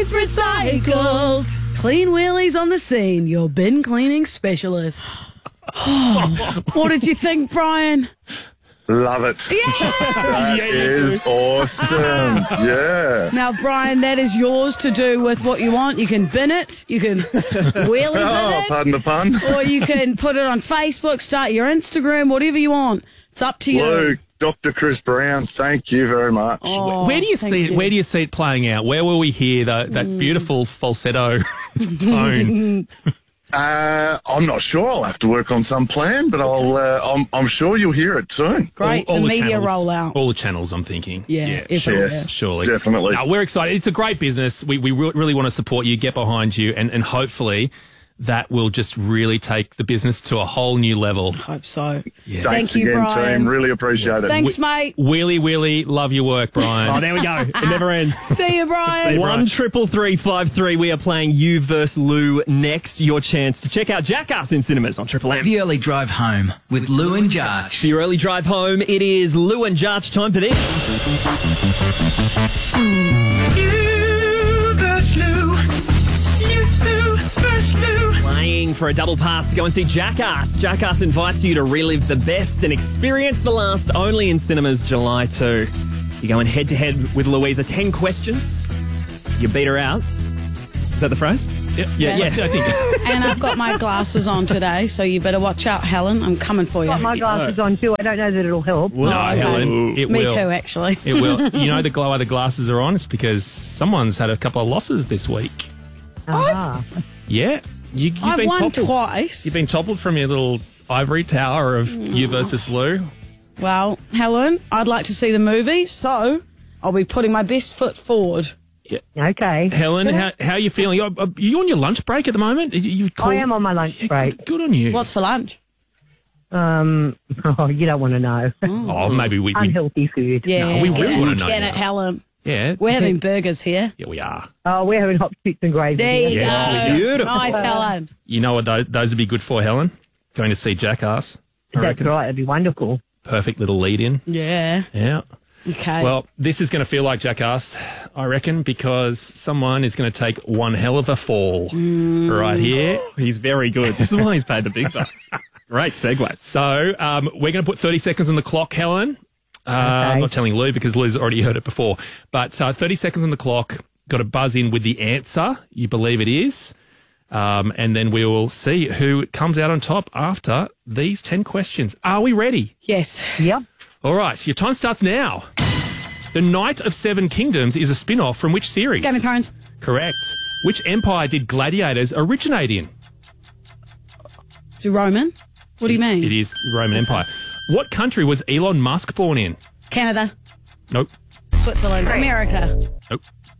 always recycled. Clean Wheelies on the scene, your bin cleaning specialist. What did you think, Brian? Love it. That is awesome. Yeah. Now, Brian, that is yours to do with what you want. You can bin it, you can wheelie bin it, Pardon the pun. or you can put it on Facebook, start your Instagram, whatever you want. It's up to you. Luke, Dr. Chris Brown, thank you very much. Oh, Where do you see it? Where do you see it playing out? Where will we hear that beautiful falsetto tone? I'm not sure. I'll have to work on some plan, but I'm sure you'll hear it soon. Great, the media channels, rollout. all the channels, I'm thinking. Yeah, Yes, surely. definitely. No, we're excited. It's a great business. We really want to support you, get behind you, and hopefully that will just really take the business to a whole new level. Hope so. Yeah. Thanks Thank you, again, Brian. team. Really appreciate it. Thanks, mate. Wheelie, love your work, Brian. Oh, there we go. It never ends. See you, Brian. 1-333-53. We are playing You vs. Lou next. Your chance to check out Jackass in cinemas on Triple M. The Early Drive Home with Lou and For Jarch. your early drive home, it is Lou and Jarch. Time for this. You versus Lou. You versus Lou. Playing for a double pass to go and see Jackass. Jackass invites you to relive the best and experience the last only in cinemas July 2. You're going head-to-head with Louisa. 10 questions. You beat her out. Is that the phrase? Yeah, I think. And I've got my glasses on today, so you better watch out, Helen. I'm coming for you. Got my glasses on too. I don't know that it'll help. No, okay. Helen, it Me will. too, actually. It will. You know the glow the glasses are on? It's because someone's had a couple of losses this week. Yeah. You've I've been won toppled. twice. You've been toppled from your little ivory tower of you versus Lou. Well, Helen, I'd like to see the movie, so I'll be putting my best foot forward. Okay. Helen, how are you feeling? Are you on your lunch break at the moment? I am on my lunch break. Good on you. What's for lunch? Oh, you don't want to know. Oh, maybe we Unhealthy food. Yeah. No, we really want to know Get now. it, Helen. Yeah. We're having burgers here. Yeah, we are. Oh, we're having hot chicks and gravy. There you Yes, go. we do. Beautiful. Nice, Helen. You know what those would be good for, Helen? Going to see Jackass. I That's reckon. right. It'd be wonderful. Perfect little lead in. Yeah. Yeah. Okay. Well, this is going to feel like Jackass, I reckon, because someone is going to take one hell of a fall right here. He's very good. This is why he's paid the big bucks. Great segue. So we're going to put 30 seconds on the clock, Helen. I'm not telling Lou because Lou's already heard it before. But 30 seconds on the clock. Got to buzz in with the answer you believe it is. And then we will see who comes out on top after these 10 questions. Are we ready? yes. Yep. All right. Your time starts now. The Knight of Seven Kingdoms is a spin-off from which series? Game of Thrones. Correct. Which empire did Gladiators originate in? To Roman. What do you mean? It is the Roman Empire. What country was Elon Musk born in? Canada. Nope. Switzerland. America. Nope.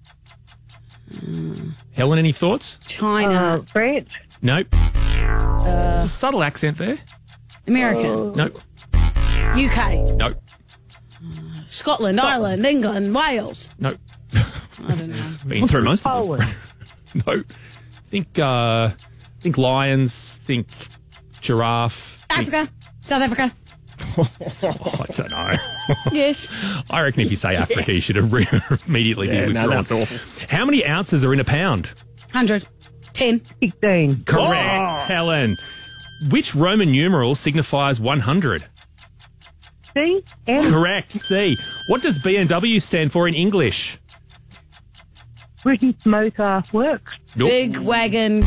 Helen, any thoughts? China. France. Nope. There's a subtle accent there. American. Nope. UK. Nope. Scotland. Ireland. England. Wales. Nope. I don't know. Been through most of them. Poland. Nope. Think lions. Think giraffe. think- Africa. South Africa. Oh, I don't know. Yes. I reckon if you say Africa, you should have immediately be no, withdrawn. that's awful. How many ounces are in a pound? 100. 10. 16. Correct, Helen. Which Roman numeral signifies 100? C. M. Correct, C. What does BMW stand for in English? British Motor Works. Nope. Big wagon.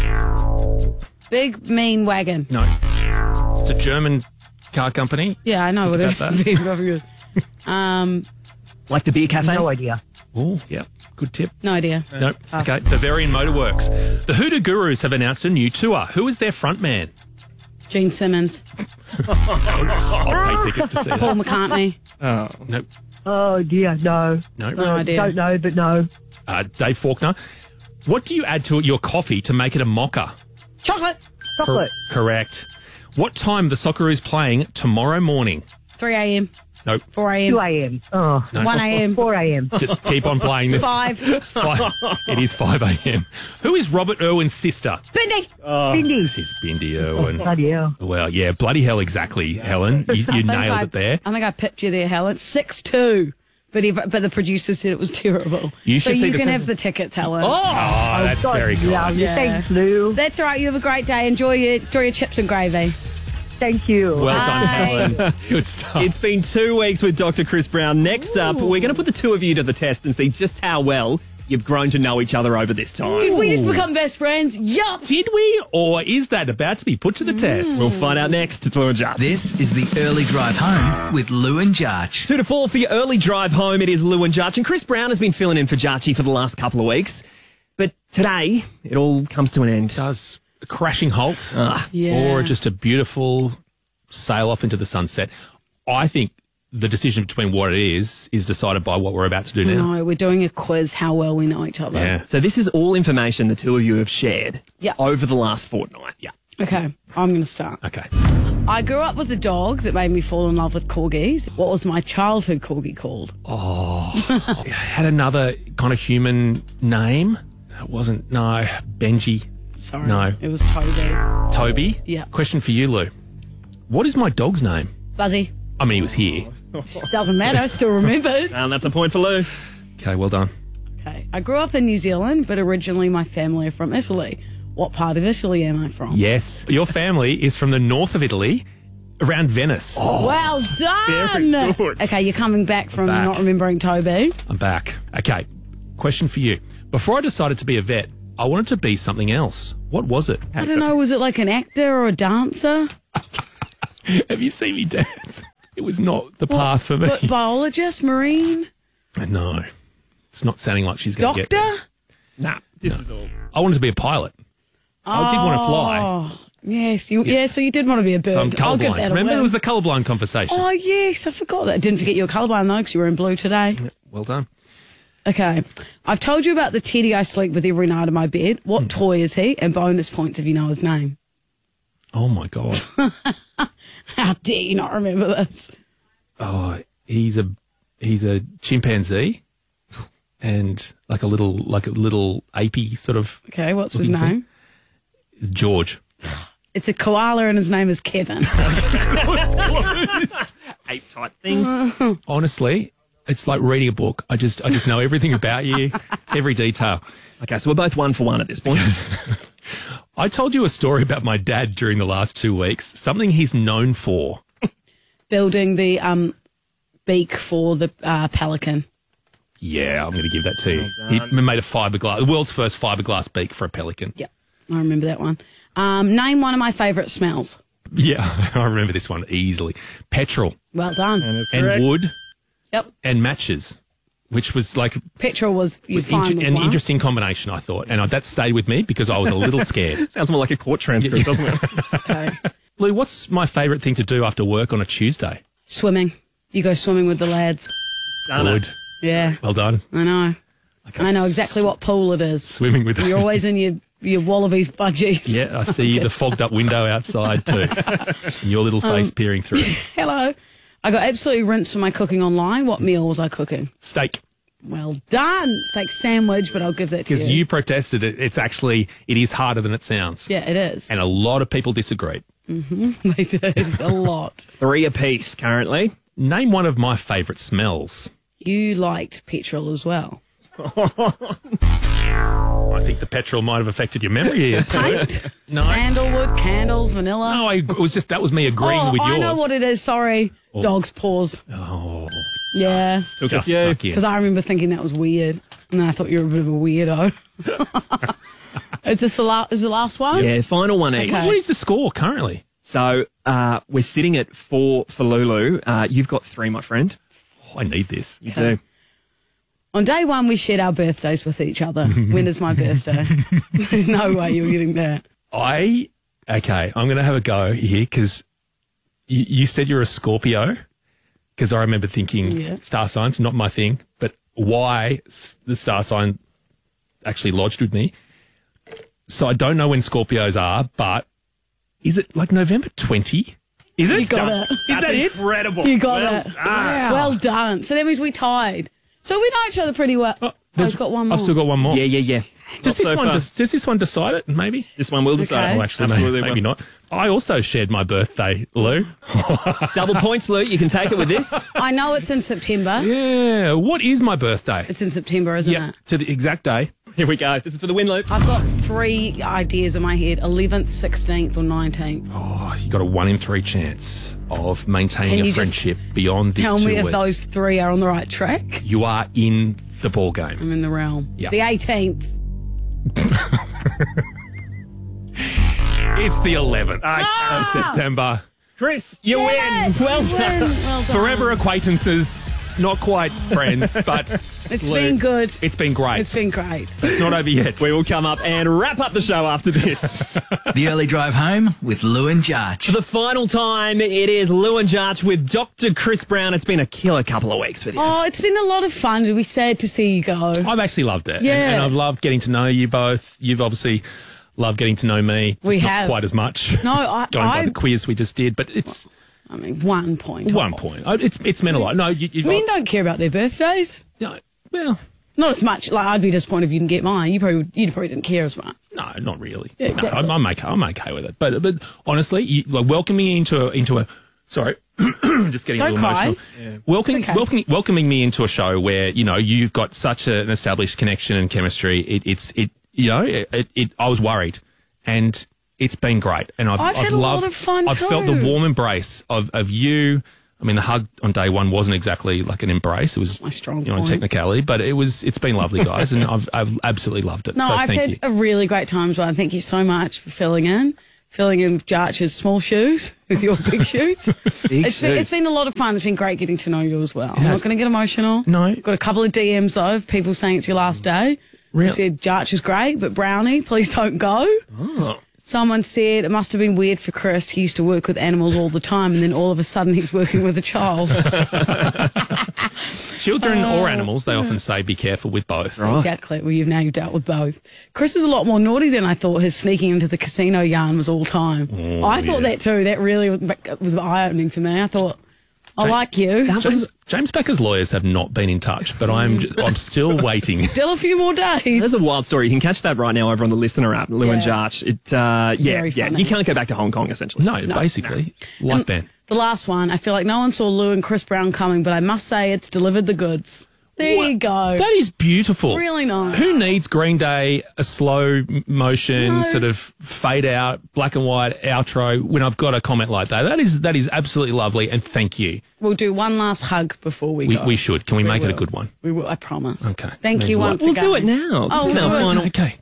Big mean wagon. No. It's a German car company. Yeah, I know what it about is. Like the beer cafe? No idea. Oh, yeah. Good tip. No idea. Nope. Okay. Bavarian Motorworks. The Hoodoo Gurus have announced a new tour. Who is their frontman? Gene Simmons. I'll pay tickets to see Paul that. McCartney. Nope. Oh, dear. No. Nope. No idea. Don't know, but no. Dave Faulkner. What do you add to your coffee to make it a mocha? Chocolate. Chocolate. Correct. What time are the Socceroos playing tomorrow morning? 3 a.m. Nope. 4 a.m. 2 a.m. Oh. 1 a.m. 4 a.m. Just keep on playing this. 5. It is 5 a.m. Who is Robert Irwin's sister? Bindi. Cindy. She's Bindi Irwin. Bloody hell. Well, yeah, bloody hell, exactly, Helen. You nailed it there. I think I pipped you there, Helen. 6-2. but the producer said it was terrible. You so should see you this can as- have the tickets, Helen. Oh, that's very good. Yeah, Yeah. thanks, Lou. That's all right. You have a great day. Enjoy your chips and gravy. Thank you. Well done, Bye. Helen. Good stuff. It's been 2 weeks with Dr. Chris Brown. Next up, we're going to put the two of you to the test and see just how well you've grown to know each other over this time. Did we just become best friends? Yup. Did we, or is that about to be put to the test? We'll find out next. It's Lou and Jarch. This is the early drive home with Lou and Jarch. 2 to 4 for your early drive home. It is Lou and Jarch. And Chris Brown has been filling in for Jarchy for the last couple of weeks. But today, it all comes to an end. Does a crashing halt, Yeah. or just a beautiful sail off into the sunset? I think the decision between what it is decided by what we're about to do now. No, we're doing a quiz how well we know each other. Yeah. So this is all information the two of you have shared Yeah. over the last fortnight. Yeah. Okay, I'm going to start. Okay. I grew up with a dog that made me fall in love with corgis. What was my childhood corgi called? It had another kind of human name. It wasn't, no, Benji. Sorry. No. It was Toby. Toby? Yeah. Question for you, Lou. What is my dog's name? Buzzy. I mean, he was here. Doesn't matter, still remembers. And that's a point for Lou. Okay, well done. Okay. I grew up in New Zealand, but originally my family are from Italy. What part of Italy am I from? Yes. Your family is from the north of Italy, around Venice. Well done. Very good. Okay, you're coming back from Back. not remembering Toby. I'm back. Okay, question for you. Before I decided to be a vet, I wanted to be something else. What was it? I don't know, was it like an actor or a dancer? Have you seen me dance? It was not the path for me. But biologist, marine, No, it's not sounding like she's going to get doctor? there. Nah, this is all. I wanted to be a pilot. I did want to fly. Oh, yes. So you did want to be a bird. I'm I'll give colourblind. that a Remember, win. it was the colourblind conversation. Oh, yes, I forgot that. Didn't forget you were colourblind, though, because you were in blue today. Well done. Okay. I've told you about the teddy I sleep with every night in my bed. Hmm. What toy is he? And bonus points if you know his name. Oh my god. How dare you not remember this? Oh, he's a chimpanzee, and like a little apey sort of Okay, what's his looking thing. name? George. It's a koala and his name is Kevin. Ape type thing. Honestly, it's like reading a book. I just know everything about you, every detail. Okay, so we're both 1 for 1 at this point. I told you a story about my dad during the last 2 weeks, something he's known for. Building the beak for the pelican. Yeah, I'm going to give that to you. He made the world's first fiberglass beak for a pelican. Yep, I remember that one. Name one of my favourite smells. Yeah, I remember this one easily. Petrol Well done. and wood Yep. and matches, which was like Petrol was you find with an one. interesting combination, I thought. And that stayed with me because I was a little scared. Sounds more like a court transcript, doesn't it? Okay. Lou, what's my favourite thing to do after work on a Tuesday? Swimming. You go swimming with the lads. Done it. Good. Yeah, Well done. I know. I know exactly what pool it is. Swimming with You're always in your Wallabies budgies. Yeah, I see the fogged up window outside too. And your little face peering through. Hello. I got absolutely rinsed for my cooking online. What meal was I cooking? Steak. Well done. Steak sandwich, but I'll give that to Because you. you protested it. It is harder than it sounds. Yeah, it is. And a lot of people disagreed. They did a lot. 3 apiece currently. Name one of my favourite smells. You liked petrol as well. I think the petrol might have affected your memory here. Paint, No. sandalwood, candles, vanilla. No, that was me agreeing with yours. I know what it is. Sorry. Dog's paws. Oh, Yeah. Still just good. snuck in. Because I remember thinking that was weird. And then I thought you were a bit of a weirdo. Is this the last one? Yeah, final one each. Okay. What is the score currently? So we're sitting at 4 for Lulu. You've got 3, my friend. Oh, I need this. You do. On day one, we shared our birthdays with each other. When is my birthday? There's no way you're getting that. I'm going to have a go here because you said you're a Scorpio. Because I remember thinking star signs, not my thing, but why the star sign actually lodged with me. So I don't know when Scorpios are, but is it like November 20? Is it? You got it. Is that it? Incredible. You got it. Well done. So that means we tied. So we know each other pretty well. I've got one more. I've still got one more. Yeah. Does this one decide it? Maybe This one will decide. Okay. Oh, actually, Absolutely maybe not. I also shared my birthday, Lou. Double points, Lou. You can take it with this. I know it's in September. Yeah. What is my birthday? It's in September, isn't Yeah, it? to the exact day. Here we go. This is for the win, Lou. I've got 3 ideas in my head: 11th, 16th, or 19th. Oh, you got a 1 in 3 chance of maintaining Can a you just friendship beyond this Tell 2 me if weeks. those 3 are on the right track. You are in the ball game. I'm in the realm. Yeah. The 18th. It's the 11th of September. Chris, you Yes, win. Well you done. win. Well done. Forever acquaintances, not quite friends, but It's Lou, been good. It's been great. It's been great. It's not over yet. We will come up and wrap up the show after this. The early drive home with Lou and Jarch. For the final time, it is Lou and Jarch with Dr. Chris Brown. It's been a killer couple of weeks with you. Oh, it's been a lot of fun. It'd be sad to see you go. I've actually loved it. Yeah. And I've loved getting to know you both. You've obviously loved getting to know me. We Just have. Not quite as much. No, I- Going by I- the quiz we just did, but it's I mean, 1 point. 1 off. point. It's meant a lot. No, you Men don't care about their birthdays. no, well, Not as much. Like, I'd be disappointed if you didn't get mine. You probably didn't care as much. no, not really. Yeah, no, exactly. I'm okay with it. But honestly, like welcoming me into a sorry, just getting a Don't little cry. emotional. It's okay. Welcoming me into a show where you've got such an established connection and chemistry. I was worried, and it's been great. And I've had a loved, lot of fun I've felt the too. warm embrace of you. I mean, the hug on day one wasn't exactly like an embrace. It was My strong a point. technicality, but it's been lovely, guys, and I've absolutely loved it. No, so I've thank had you. a really great time as well. Thank you so much for filling in Jarch's small shoes with your big shoes. It's been a lot of fun. It's been great getting to know you as well. I'm not going to get emotional. No. Got a couple of DMs though of people saying it's your last day. Really? They said Jarch is great, but Brownie, please don't go. Oh. Someone said it must have been weird for Chris. He used to work with animals all the time, and then all of a sudden he's working with a child. Children or animals, they often say be careful with both. Exactly. Well, you've now dealt with both. Chris is a lot more naughty than I thought. His sneaking into the casino yarn was all time. I thought that too. That really was eye-opening for me. I thought, I like you. James Becker's lawyers have not been in touch, but I'm still waiting. Still a few more days. There's a wild story. You can catch that right now over on the Listener app, Lou and Yeah. Jarch. Very funny. You can't go back to Hong Kong, essentially. No, basically, life ban. The last one, I feel like no one saw Lou and Chris Brown coming, but I must say it's delivered the goods. There you go. That is beautiful. Really nice. Who needs Green Day, a slow motion, sort of fade out, black and white outro when I've got a comment like that? That is absolutely lovely, and thank you. We'll do one last hug before we go. We should. Can we make it a will. good one? We will, I promise. Okay. Thank Means you a lot. once We'll again. do it now. Oh, This is our good. final. Okay.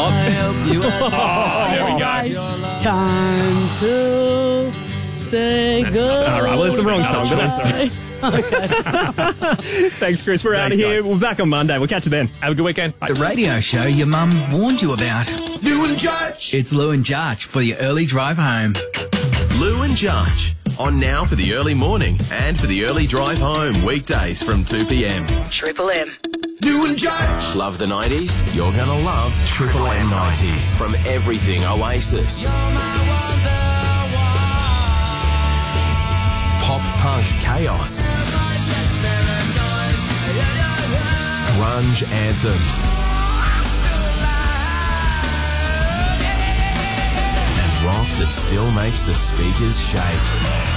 There we go. Time to say goodbye. All right, well, it's the wrong song, but that's all right. Thanks, Chris. We're out of Thanks, here. guys. We're back on Monday. We'll catch you then. Have a good weekend. Bye. The radio show your mum warned you about. Lou and Jarch. It's Lou and Jarch for your early drive home. Lou and Jarch. On now for the early morning and for the early drive home. Weekdays from 2 p.m. Triple M. Lou and Jarch. Love the 90s? You're going to love Triple M 90s. From everything Oasis. Pop punk chaos. Grunge anthems. And rock that still makes the speakers shake.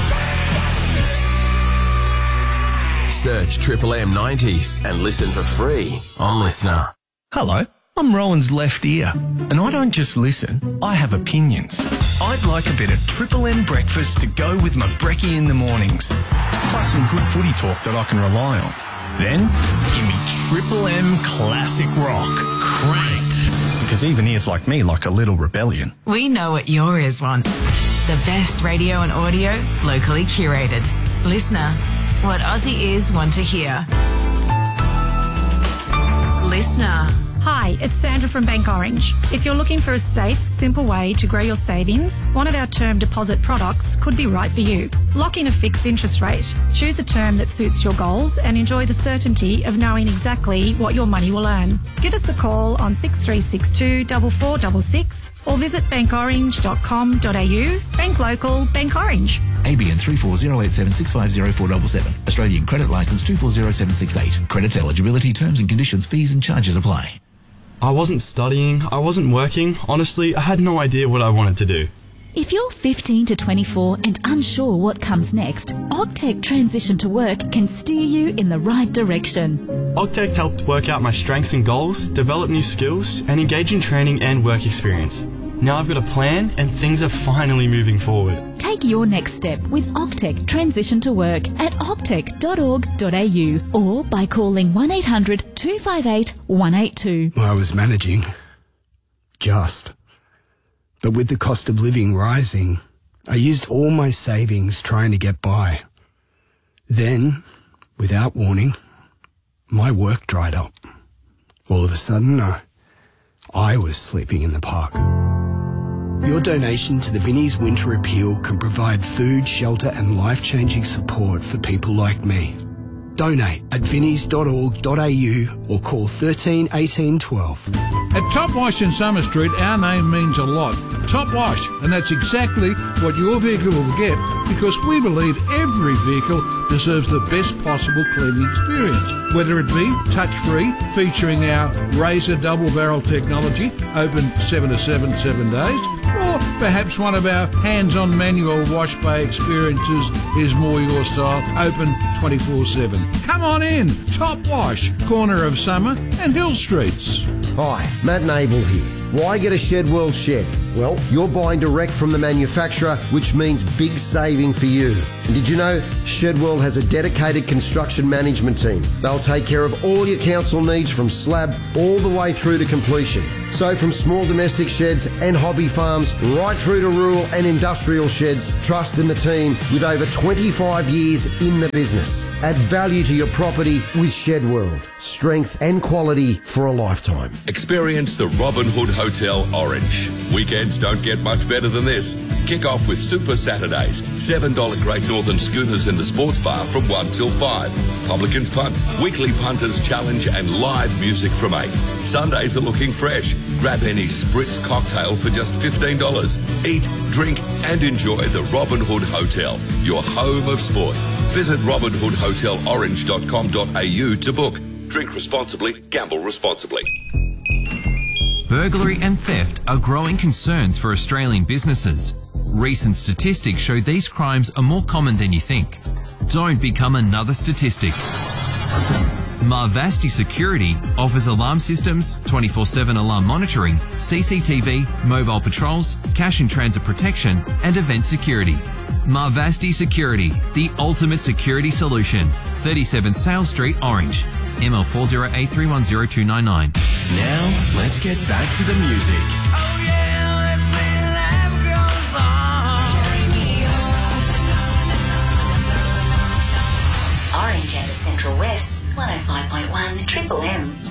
Search Triple M 90s and listen for free on Listener. Hello, I'm Rowan's left ear, and I don't just listen, I have opinions. I'd like a bit of Triple M breakfast to go with my brekkie in the mornings, plus some good footy talk that I can rely on. Then, give me Triple M classic rock, cranked, because even ears like me like a little rebellion. We know what your ears want. The best radio and audio, locally curated. Listener, what Aussie ears want to hear. Listener. Hi, it's Sandra from Bank Orange. If you're looking for a safe, simple way to grow your savings, one of our term deposit products could be right for you. Lock in a fixed interest rate. Choose a term that suits your goals and enjoy the certainty of knowing exactly what your money will earn. Give us a call on 6362 4466 or visit bankorange.com.au. Bank local, Bank Orange. ABN 340876504777. Australian credit licence 240768. Credit eligibility, terms and conditions, fees and charges apply. I wasn't studying, I wasn't working. Honestly, I had no idea what I wanted to do. If you're 15 to 24 and unsure what comes next, Ogtech Transition to Work can steer you in the right direction. Ogtech helped work out my strengths and goals, develop new skills, and engage in training and work experience. Now I've got a plan and things are finally moving forward. Take your next step with Ogtech Transition to Work at ogtech.org.au or by calling 1800 258 182. I was managing. But with the cost of living rising, I used all my savings trying to get by. Then, without warning, my work dried up. All of a sudden, I was sleeping in the park. Your donation to the Vinnie's Winter Appeal can provide food, shelter and life-changing support for people like me. Donate at vinnies.org.au or call 13 18 12. At Top Wash in Summer Street, our name means a lot. Top Wash, and that's exactly what your vehicle will get because we believe every vehicle deserves the best possible cleaning experience. Whether it be touch-free, featuring our Razor double-barrel technology, open 7 to 7 days, or perhaps one of our hands-on manual wash bay experiences is more your style, open 24/7. Come on in, Top Wash, corner of Summer and Hill Streets. Hi, Matt and Abel here. Why get a Shed World shed? Well, you're buying direct from the manufacturer, which means big saving for you. And did you know Shed World has a dedicated construction management team? They'll take care of all your council needs from slab all the way through to completion. So from small domestic sheds and hobby farms right through to rural and industrial sheds, trust in the team with over 25 years in the business. Add value to your property with Shed World. Strength and quality for a lifetime. Experience the Robin Hood Hotel Orange. Weekends don't get much better than this. Kick off with Super Saturdays. $7 Great Northern Schooners in the sports bar from 1 till 5. Publicans Punt, weekly punters challenge and live music from 8. Sundays are looking fresh. Grab any Spritz cocktail for just $15. Eat, drink and enjoy the Robin Hood Hotel, your home of sport. Visit robinhoodhotelorange.com.au to book. Drink responsibly, gamble responsibly. Burglary and theft are growing concerns for Australian businesses. Recent statistics show these crimes are more common than you think. Don't become another statistic. Marvasti Security offers alarm systems, 24/7 alarm monitoring, CCTV, mobile patrols, cash and transit protection, and event security. Marvasti Security, the ultimate security solution. 37 Sale Street, Orange. ML4083102999. Now, let's get back to the music. Orange and the Central West's 105.1 Triple M.